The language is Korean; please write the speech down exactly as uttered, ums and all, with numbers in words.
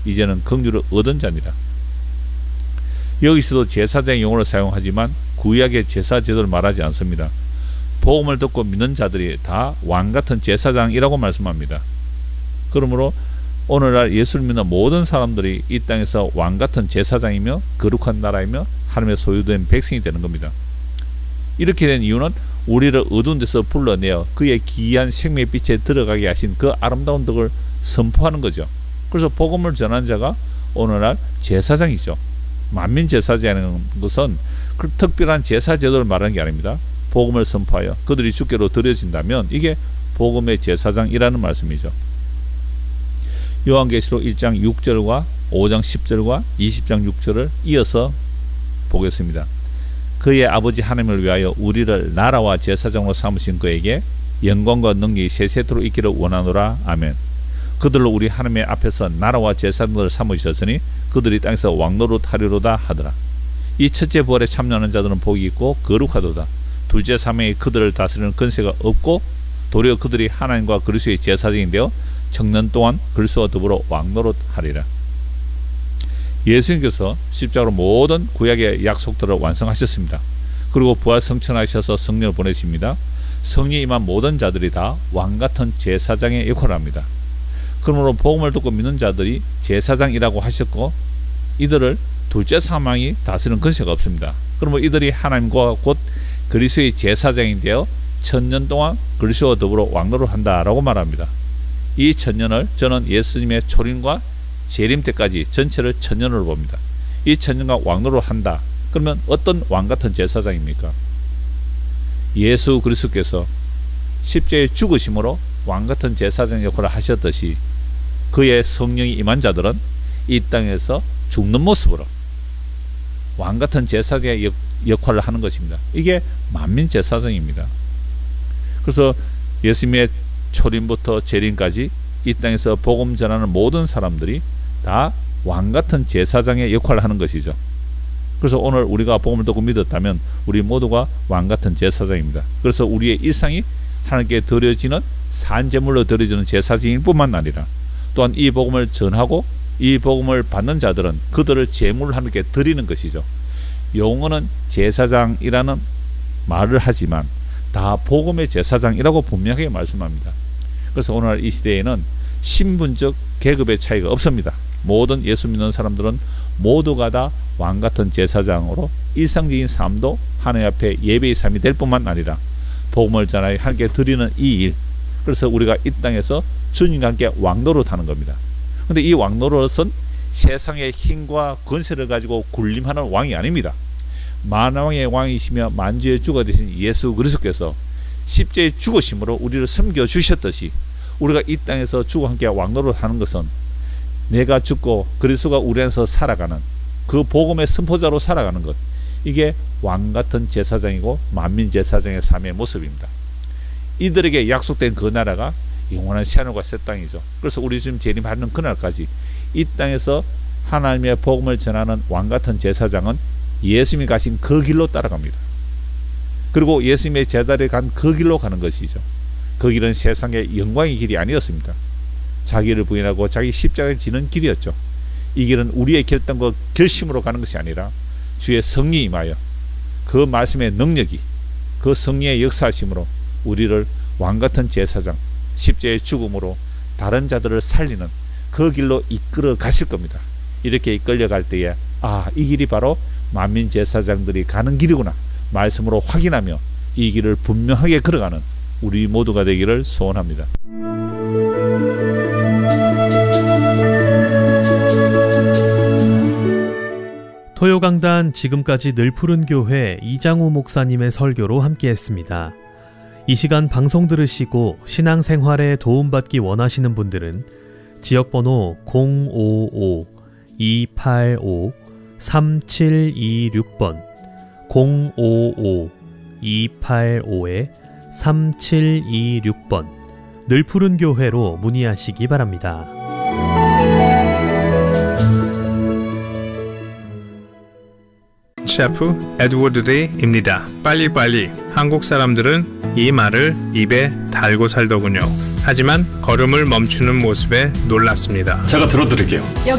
이제는 긍휼을 얻은 자니라. 여기서도 제사장의 용어를 사용하지만 구약의 제사 제도를 말하지 않습니다. 복음을 듣고 믿는 자들이 다 왕같은 제사장이라고 말씀합니다. 그러므로 오늘날 예수를 믿는 모든 사람들이 이 땅에서 왕같은 제사장이며 거룩한 나라이며 하나님의 소유된 백성이 되는 겁니다. 이렇게 된 이유는 우리를 어두운 데서 불러내어 그의 기이한 생명의 빛에 들어가게 하신 그 아름다운 덕을 선포하는 거죠. 그래서 복음을 전하는 자가 오늘날 제사장이죠. 만민 제사장이라는 것은 그 특별한 제사 제도를 말하는 게 아닙니다. 복음을 선포하여 그들이 주께로 드려진다면 이게 복음의 제사장이라는 말씀이죠. 요한계시록 일 장 육 절과 오 장 십 절과 이십 장 육 절을 이어서 보겠습니다. 그의 아버지 하나님을 위하여 우리를 나라와 제사장으로 삼으신 그에게 영광과 능력이 세세토록 있기를 원하노라. 아멘. 그들로 우리 하나님의 앞에서 나라와 제사장들을 삼으셨으니 그들이 땅에서 왕노릇 하리로다 하더라. 이 첫째 부활에 참여하는 자들은 복이 있고 거룩하도다. 둘째 사명이 그들을 다스리는 권세가 없고 도리어 그들이 하나님과 그리스도의 제사장이 되어 청년 동안 그리스도와 더불어 왕노릇 하리라. 예수님께서 십자가로 모든 구약의 약속들을 완성하셨습니다. 그리고 부활 성천하셔서 성령을 보내십니다. 성령이 임한 모든 자들이 다 왕같은 제사장의 역할을 합니다. 그러므로 복음을 듣고 믿는 자들이 제사장이라고 하셨고 이들을 둘째 사망이 다스리는 권세가 없습니다. 그러므로 이들이 하나님과 곧 그리스도의 제사장이 되어 천년 동안 그리스도와 더불어 왕노릇 한다라고 말합니다. 이 천년을 저는 예수님의 초림과 재림 때까지 전체를 천년으로 봅니다. 이 천년간 왕노릇 한다. 그러면 어떤 왕같은 제사장입니까? 예수 그리스도께서 십자가에 죽으심으로 왕같은 제사장 역할을 하셨듯이 그의 성령이 임한 자들은 이 땅에서 죽는 모습으로 왕같은 제사장의 역, 역할을 하는 것입니다. 이게 만민 제사장입니다. 그래서 예수님의 초림부터 재림까지 이 땅에서 복음 전하는 모든 사람들이 다 왕같은 제사장의 역할을 하는 것이죠. 그래서 오늘 우리가 복음을 듣고 믿었다면 우리 모두가 왕같은 제사장입니다. 그래서 우리의 일상이 하나님께 드려지는 산제물로 드려지는 제사장일 뿐만 아니라 또한 이 복음을 전하고 이 복음을 받는 자들은 그들을 제물로 하나님께 드리는 것이죠. 용어는 제사장이라는 말을 하지만 다 복음의 제사장이라고 분명하게 말씀합니다. 그래서 오늘 이 시대에는 신분적 계급의 차이가 없습니다. 모든 예수 믿는 사람들은 모두가 다 왕같은 제사장으로 일상적인 삶도 하나님 앞에 예배의 삶이 될 뿐만 아니라 복음을 전하여 하나님께 드리는 이 일, 그래서 우리가 이 땅에서 주님과 함께 왕노릇 하는 겁니다. 그런데 이 왕노릇은 세상의 힘과 권세를 가지고 군림하는 왕이 아닙니다. 만왕의 왕이시며 만주의 주가 되신 예수 그리스도께서 십자가에 죽으심으로 우리를 섬겨주셨듯이 우리가 이 땅에서 주와 함께 왕노릇 하는 것은 내가 죽고 그리스도가 우리 안에서 살아가는 그 복음의 선포자로 살아가는 것, 이게 왕같은 제사장이고 만민 제사장의 삶의 모습입니다. 이들에게 약속된 그 나라가 영원한 새하늘과 새 땅이죠. 그래서 우리 지금 재림하는 그날까지 이 땅에서 하나님의 복음을 전하는 왕같은 제사장은 예수님이 가신 그 길로 따라갑니다. 그리고 예수님의 제자리에 간 그 길로 가는 것이죠. 그 길은 세상의 영광의 길이 아니었습니다. 자기를 부인하고 자기 십자가를 지는 길이었죠. 이 길은 우리의 결단과 결심으로 가는 것이 아니라 주의 성령이 임하여 그 말씀의 능력이 그 성령의 역사하심으로 우리를 왕같은 제사장, 십자가의 죽음으로 다른 자들을 살리는 그 길로 이끌어 가실 겁니다. 이렇게 이끌려갈 때에 아, 이 길이 바로 만민 제사장들이 가는 길이구나 말씀으로 확인하며 이 길을 분명하게 걸어가는 우리 모두가 되기를 소원합니다. 토요강단 지금까지 늘푸른교회 이장우 목사님의 설교로 함께했습니다. 이 시간 방송 들으시고 신앙생활에 도움받기 원하시는 분들은 지역번호 공오오 이팔오 삼칠이육 번 공오오 이팔오 삼칠이육 번 늘푸른교회로 문의하시기 바랍니다. 셰프 에드워드 데이입니다. 빨리빨리. 한국 사람들은 이 말을 입에 달고 살더군요. 하지만 걸음을 멈추는 모습에 놀랐습니다. 제가 들어드릴게요.